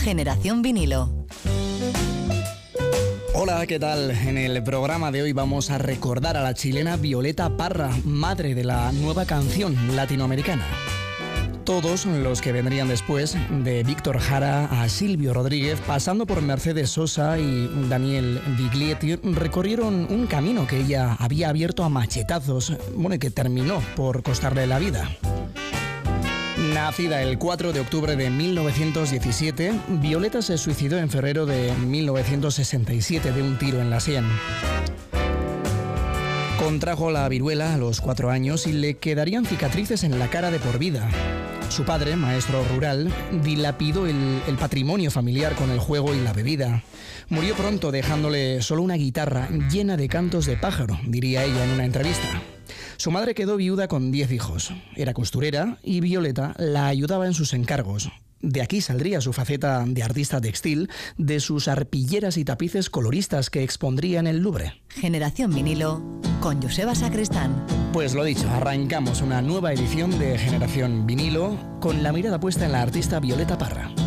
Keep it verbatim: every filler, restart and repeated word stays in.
Generación Vinilo. Hola, ¿qué tal? En el programa de hoy vamos a recordar a la chilena Violeta Parra, madre de la nueva canción latinoamericana. Todos los que vendrían después, de Víctor Jara a Silvio Rodríguez, pasando por Mercedes Sosa y Daniel Biglietti, recorrieron un camino que ella había abierto a machetazos, bueno, y que terminó por costarle la vida. Nacida el cuatro de octubre de mil novecientos diecisiete, Violeta se suicidó en febrero de mil novecientos sesenta y siete de un tiro en la sien. Contrajo la viruela a los cuatro años y le quedarían cicatrices en la cara de por vida. Su padre, maestro rural, dilapidó el, el patrimonio familiar con el juego y la bebida. Murió pronto dejándole solo una guitarra llena de cantos de pájaro, diría ella en una entrevista. Su madre quedó viuda con diez hijos. Era costurera y Violeta la ayudaba en sus encargos. De aquí saldría su faceta de artista textil, de sus arpilleras y tapices coloristas que expondría en el Louvre. Generación Vinilo con Joseba Sacristán. Pues lo dicho, arrancamos una nueva edición de Generación Vinilo con la mirada puesta en la artista Violeta Parra.